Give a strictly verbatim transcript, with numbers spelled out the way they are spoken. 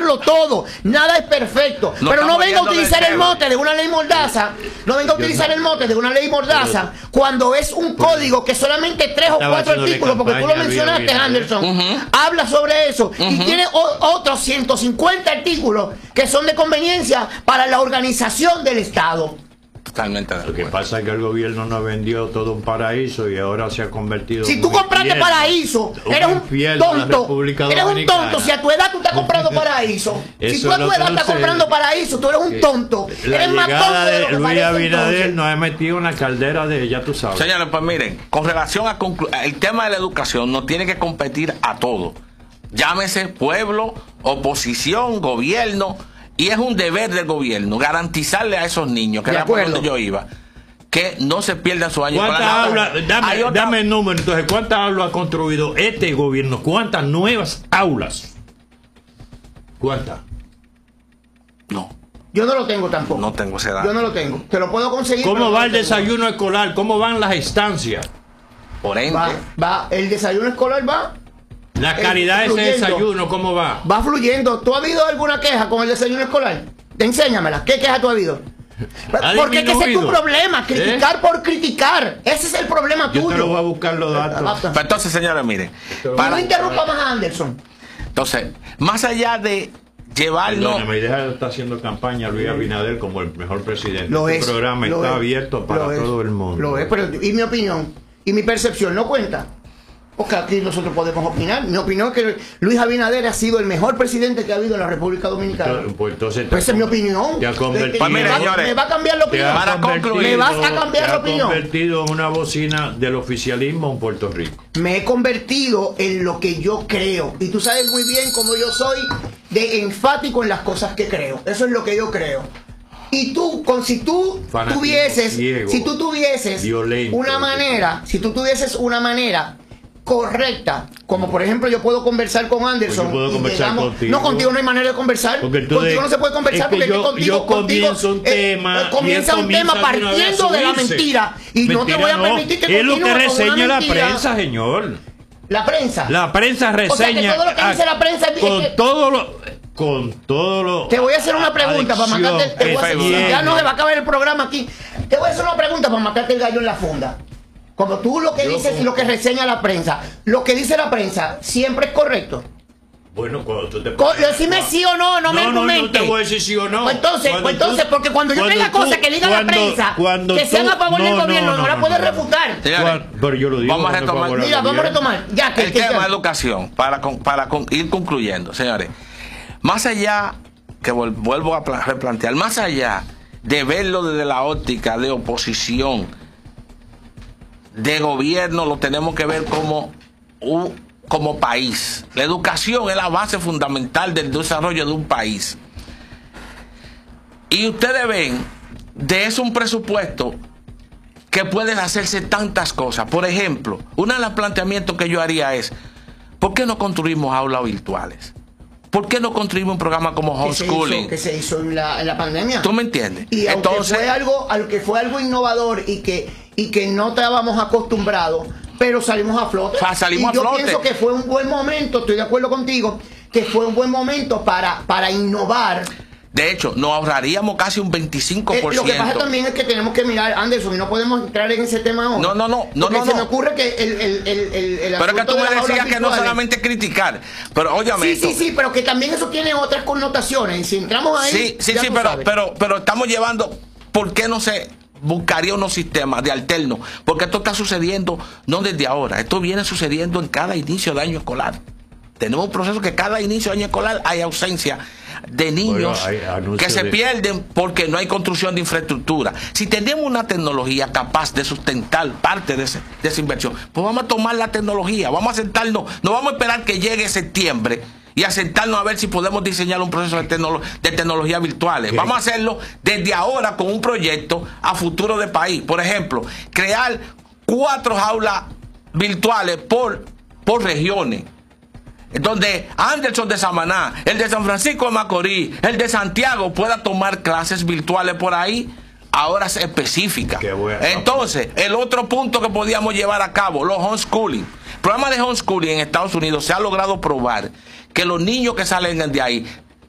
hablo todo, nada es perfecto, no, pero no venga a utilizar el mote de una ley mordaza, no venga a utilizar el mote de una ley mordaza cuando es un código que solamente tres o cuatro artículos, porque tú lo mencionaste, Anderson, uh-huh. habla sobre eso, uh-huh. y tiene otros ciento cincuenta artículos que son de conveniencia para la organización del Estado. Totalmente. Lo que pasa es que el gobierno nos vendió todo un paraíso y ahora se ha convertido si en tú compraste infierno, paraíso, eres un tonto, eres un tonto. Si a tu edad tú estás comprando paraíso, si tú a tu edad estás comprando paraíso, tú eres un tonto. La eres más tonto de, de Luis Abinader nos ha metido en la caldera de, ya tú sabes. Señores, pues miren, con relación a el tema de la educación, nos tiene que competir a todo. Llámese pueblo, oposición, gobierno. Y es un deber del gobierno garantizarle a esos niños, que era por donde yo iba, que no se pierdan su año. ¿Cuántas aulas? Dame, otra... dame el número, entonces, ¿cuántas aulas ha construido este gobierno? ¿Cuántas nuevas aulas? ¿Cuántas? No. Yo no lo tengo tampoco. No tengo esa edad. Yo no lo tengo. Te lo puedo conseguir. ¿Cómo va el desayuno escolar? ¿Cómo van las estancias? Por ende. Va, va, el desayuno escolar va. La calidad de ese desayuno, ¿cómo va? Va fluyendo. ¿Tú has habido alguna queja con el desayuno escolar? Enséñamela. ¿Qué queja tú has habido? Porque ese es tu problema, criticar ¿Eh? por criticar. Ese es el problema Yo tuyo. Yo te lo voy a buscar los datos. Pero entonces, señores, miren. Para... No interrumpa más a Anderson. Entonces, más allá de llevarlo... Perdóname, deja de estar haciendo campaña Luis Abinader como el mejor presidente. Lo este es, programa lo está es, abierto para todo el mundo. Lo es, pero y mi opinión, y mi percepción no cuenta. Porque aquí nosotros podemos opinar. Mi opinión es que Luis Abinader ha sido el mejor presidente que ha habido en la República Dominicana. Entonces, pues, entonces pues esa es mi opinión. Te ha convertido, pues mire, me, señores, va, me va a cambiar la opinión. Para concluir, me vas a cambiar te la opinión. Te ha convertido en una bocina del oficialismo en Puerto Rico. Me he convertido en lo que yo creo. Y tú sabes muy bien cómo yo soy de enfático en las cosas que creo. Eso es lo que yo creo. Y tú, con, si tú Fanatismo tuvieses, ciego, si tú tuvieses violento, una manera, si tú tuvieses una manera correcta, como por ejemplo yo puedo conversar con Anderson, pues yo puedo conversar llegamos, contigo. No, contigo no hay manera de conversar, contigo de, no se puede conversar, es que porque yo, contigo, yo comienzo contigo, un tema, eh, comienza un tema partiendo de la mentira y mentira, no te voy a permitir que es lo que reseña la mentira. prensa, señor. La prensa. La prensa reseña. O sea, que todo lo que dice la prensa es con que, todo lo con todo lo te voy a hacer una pregunta para matarte. Te voy a hacer, ya no se va a acabar el programa aquí. Te voy a hacer una pregunta para matarte el gallo en la funda. Como tú lo que yo dices como... y lo que reseña la prensa, lo que dice la prensa siempre es correcto. Bueno, cuando tú te pones, decime sí o no, no, no me argumentes. No, no te voy a decir sí o no. Pues entonces, pues entonces tú, porque cuando yo tenga cosas que diga cuando, la prensa, cuando que tú, sean a favor no, del gobierno, no, no, no la no, puedes no, refutar. Señores, pero yo lo digo. Vamos a retomar. Mira, vamos a retomar. Ya, que, el que tema ya. de educación, para, para con, ir concluyendo, señores. Más allá, que vuelvo a replantear, más allá de verlo desde la óptica de oposición, de gobierno, lo tenemos que ver como un, como país. La educación es la base fundamental del desarrollo de un país. Y ustedes ven, de eso un presupuesto que pueden hacerse tantas cosas. Por ejemplo, uno de los planteamientos que yo haría es, ¿por qué no construimos aulas virtuales? ¿Por qué no construimos un programa como homeschooling? Que se hizo, que se hizo en, la, en la pandemia. ¿Tú me entiendes? Y aunque entonces fue algo, aunque fue algo innovador y que, y que no estábamos acostumbrados, pero salimos a flote. O sea, salimos y yo a flote. pienso que fue un buen momento, estoy de acuerdo contigo, que fue un buen momento para, para innovar. De hecho, nos ahorraríamos casi un veinticinco por ciento. Eh, lo que pasa también es que tenemos que mirar, Anderson, y no podemos entrar en ese tema ahora. No, no, no, no, no. Se no. me ocurre que el, el, el, el, el Pero es que tú de me decías que no virtuales, solamente criticar, pero óyame sí, esto. sí, sí, pero que también eso tiene otras connotaciones. Y si entramos ahí, sí, sí, sí, pero, pero, pero estamos llevando, ¿por qué no se buscaría unos sistemas de alterno? Porque esto está sucediendo no desde ahora, esto viene sucediendo en cada inicio de año escolar. Tenemos un proceso que cada inicio de año escolar hay ausencia de niños bueno, que se de... pierden porque no hay construcción de infraestructura. Si tenemos una tecnología capaz de sustentar parte de, ese, de esa inversión, pues vamos a tomar la tecnología, vamos a sentarnos, no vamos a esperar que llegue septiembre y a sentarnos a ver si podemos diseñar un proceso de, tecno, de tecnologías virtuales. ¿Qué? Vamos a hacerlo desde ahora con un proyecto a futuro de país. Por ejemplo, crear cuatro aulas virtuales por, por regiones, donde Anderson de Samaná, el de San Francisco de Macorís, el de Santiago pueda tomar clases virtuales por ahí a horas específicas. Entonces, el otro punto que podíamos llevar a cabo, los homeschooling. El programa de homeschooling en Estados Unidos se ha logrado probar que los niños que salen de ahí